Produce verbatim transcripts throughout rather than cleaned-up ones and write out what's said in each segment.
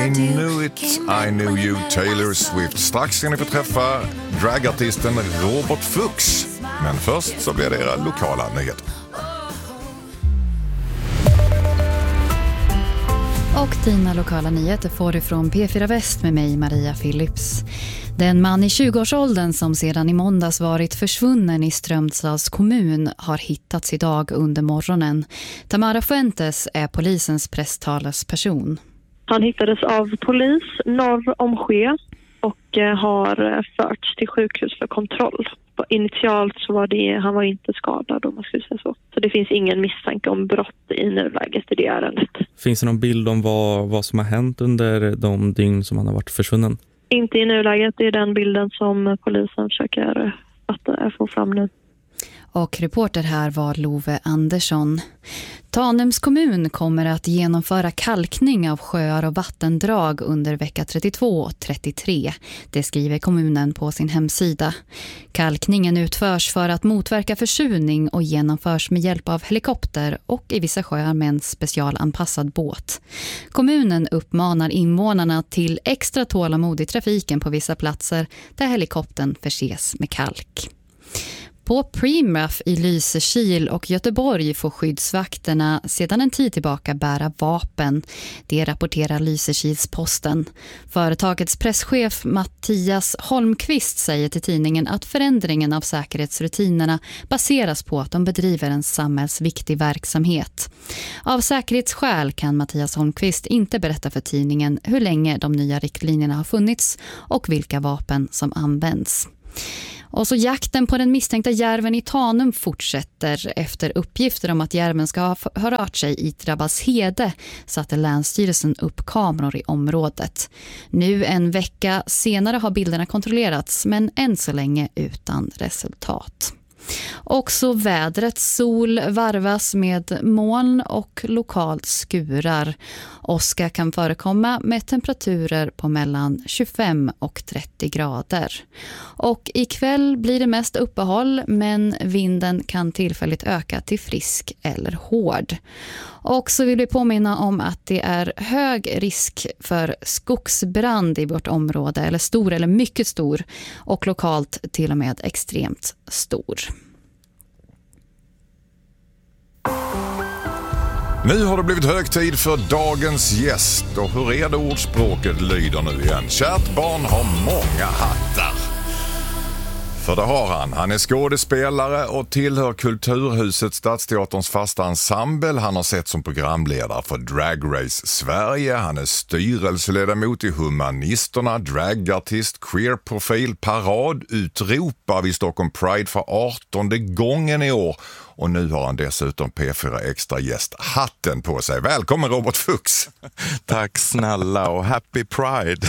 I knew it, I knew you, Taylor Swift. Strax ska ni få träffa dragartisten Robert Fuchs. Men först så blir det era lokala nyheter. Och dina lokala nyheter får du från P fyra Väst med mig, Maria Philips. Den man i tjugoårsåldern som sedan i måndags varit försvunnen i Strömstads kommun har hittats idag under morgonen. Tamara Fuentes är polisens presstalesperson. Han hittades av polis norr om Ske och har förts till sjukhus för kontroll. Initialt så var det, han var inte skadad om man skulle säga så. Så det finns ingen misstanke om brott i nuläget i det ärendet. Finns det någon bild om vad, vad som har hänt under de dygn som han har varit försvunnen? Inte i nuläget, det är den bilden som polisen försöker att få fram nu. Och reporter här var Love Andersson. Tanums kommun kommer att genomföra kalkning av sjöar och vattendrag under vecka trettiotvå och trettiotre. Det skriver kommunen på sin hemsida. Kalkningen utförs för att motverka försurning och genomförs med hjälp av helikopter och i vissa sjöar med en specialanpassad båt. Kommunen uppmanar invånarna till extra tålamod i trafiken på vissa platser där helikoptern förses med kalk. På Primraf i Lysekil och Göteborg får skyddsvakterna sedan en tid tillbaka bära vapen. Det rapporterar Lysekilsposten. Företagets presschef Mattias Holmqvist säger till tidningen att förändringen av säkerhetsrutinerna baseras på att de bedriver en samhällsviktig verksamhet. Av säkerhetsskäl kan Mattias Holmqvist inte berätta för tidningen hur länge de nya riktlinjerna har funnits och vilka vapen som används. Och så jakten på den misstänkta järven i Tanum fortsätter. Efter uppgifter om att järven ska ha rört sig i Drabbashede satte Länsstyrelsen upp kameror i området. Nu en vecka senare har bilderna kontrollerats, men än så länge utan resultat. Också vädret, sol varvas med moln och lokalt skurar. Åska kan förekomma med temperaturer på mellan tjugofem och trettio grader. Och ikväll blir det mest uppehåll, men vinden kan tillfälligt öka till frisk eller hård. Och så vill vi påminna om att det är hög risk för skogsbrand i vårt område, eller stor eller mycket stor, och lokalt till och med extremt stor. Nu har det blivit hög tid för dagens gäst. Och hur är det ordspråket lyder nu igen? Kärt barn har många hattar. För det har han. Han är skådespelare och tillhör Kulturhuset Stadsteaterns fasta ensemble. Han har sett som programledare för Drag Race Sverige. Han är styrelseledamot i Humanisterna, dragartist, queerprofil, parad, utropar vid Stockholm Pride för artonde gången i år. Och nu har han dessutom P fyra Extra gäst hatten på sig. Välkommen Robert Fuchs. Tack snälla och happy Pride.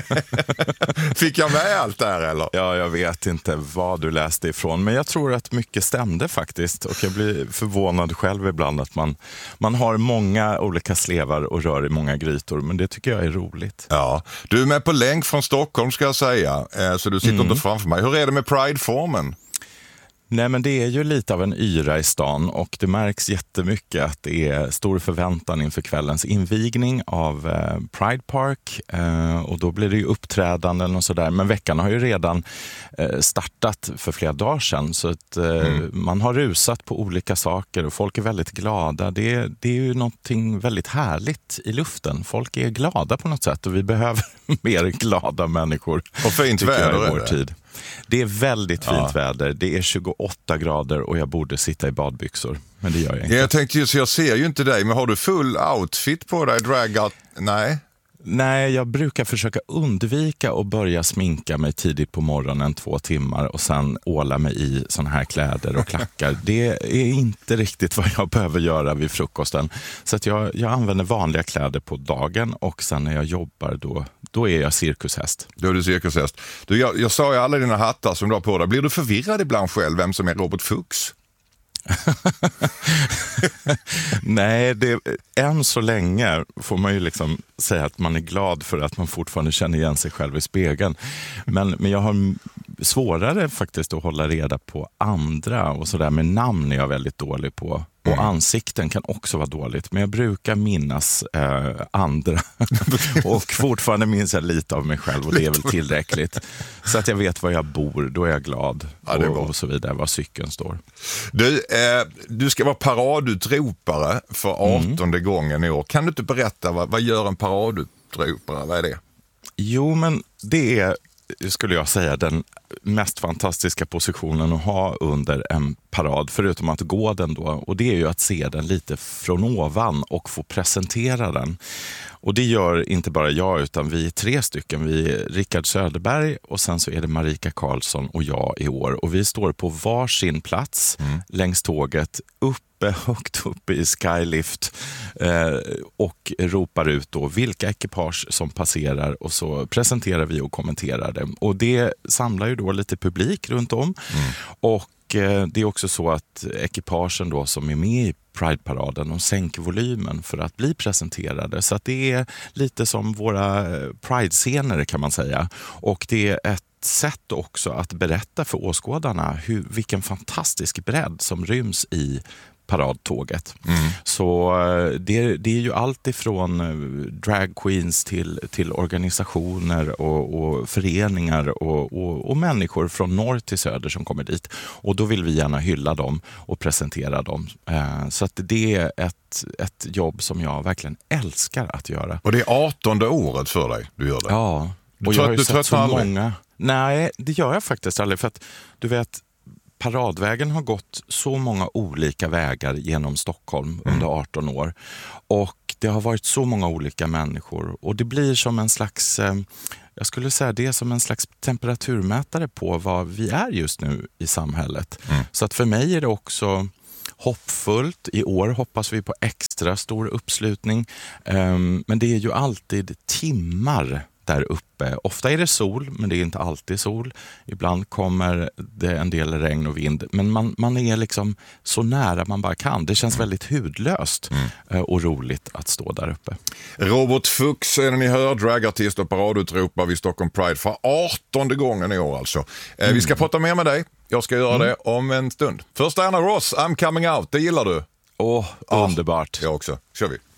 Fick jag med allt där eller? Ja, jag vet inte vad du läste ifrån, men jag tror att mycket stämde faktiskt. Och jag blir förvånad själv ibland att man, man har många olika slevar och rör i många grytor, men det tycker jag är roligt. Ja, du är med på länk från Stockholm ska jag säga, så du sitter mm. inte framför mig. Hur är det med Pride-formen? Nej, men det är ju lite av en yra i stan och det märks jättemycket att det är stor förväntan inför kvällens invigning av eh, Pride Park eh, och då blir det ju uppträdanden och sådär. Men veckan har ju redan eh, startat för flera dagar sedan så att eh, mm. man har rusat på olika saker och folk är väldigt glada. Det, det är ju någonting väldigt härligt i luften. Folk är glada på något sätt och vi behöver mer glada människor. Och fint väder i vår tid. Det är väldigt fint ja. väder. Det är tjugoåtta grader och jag borde sitta i badbyxor. Men det gör jag inte. Jag tänkte ju, så jag ser ju inte dig, men har du full outfit på dig? Dragat? Nej. Nej, jag brukar försöka undvika att börja sminka mig tidigt på morgonen två timmar och sen åla mig i såna här kläder och klackar. Det är inte riktigt vad jag behöver göra vid frukosten. Så att jag, jag använder vanliga kläder på dagen och sen när jag jobbar då, då är jag cirkushäst. Då är du cirkushäst. Du, jag, jag sa ju alla dina hattar som du har på dig. Blir du förvirrad ibland själv vem som är Robert Fuchs? Nej, det, än så länge får man ju liksom säga att man är glad för att man fortfarande känner igen sig själv i spegeln. Men, men jag har svårare faktiskt att hålla reda på andra och sådär, med namn är jag väldigt dålig på. Och mm. ansikten kan också vara dåligt, men jag brukar minnas eh, andra. Och fortfarande minns jag lite av mig själv och det är väl tillräckligt. Så att jag vet var jag bor, då är jag glad. Ja, det är och, och så vidare, var cykeln står. Du, eh, du ska vara paradutropare för artonde mm. gången i år. Kan du inte berätta, vad, vad gör en paradutropare? Vad är det? Jo, men det är, skulle jag säga, den mest fantastiska positionen att ha under en parad, förutom att gå den då. Och det är ju att se den lite från ovan och få presentera den. Och det gör inte bara jag, utan vi är tre stycken. Vi är Rickard Söderberg och sen så är det Marika Karlsson och jag i år. Och vi står på varsin plats mm. längs tåget, uppe, högt uppe i Skylift eh, och ropar ut då vilka ekipage som passerar och så presenterar vi och kommenterar det. Och det samlar ju då lite publik runt om mm. och det är också så att ekipagen då som är med i Pride-paraden, de sänker volymen för att bli presenterade. Så att det är lite som våra Pride-scener kan man säga. Och det är ett sätt också att berätta för åskådarna hur, vilken fantastisk bredd som ryms i paradtåget. Mm. Så det, det är ju allt ifrån drag queens till, till organisationer och, och föreningar och, och, och människor från norr till söder som kommer dit. Och då vill vi gärna hylla dem och presentera dem. Så att det är ett, ett jobb som jag verkligen älskar att göra. Och det är artonde året för dig du gör det? Ja. Du och trött, jag har ju du sett så aldrig. många. Nej, det gör jag faktiskt aldrig. För att du vet, paradvägen har gått så många olika vägar genom Stockholm mm. under arton år. Och det har varit så många olika människor. Och det blir som en slags, eh, jag skulle säga det är som en slags temperaturmätare på vad vi är just nu i samhället. Mm. Så att för mig är det också hoppfullt. I år hoppas vi på extra stor uppslutning. Um, men det är ju alltid timmar där uppe. Ofta är det sol, men det är inte alltid sol. Ibland kommer det en del regn och vind. Men man, man är liksom så nära man bara kan. Det känns väldigt hudlöst mm. och roligt att stå där uppe. Robert Fuchs är den ni hör, dragartist och paradutropare vid Stockholm Pride för artonde gången i år alltså. Mm. Vi ska prata mer med dig. Jag ska göra mm. det om en stund. Först Anna Ross, I'm coming out. Det gillar du? Åh, oh, underbart. Ja, jag också. Kör vi.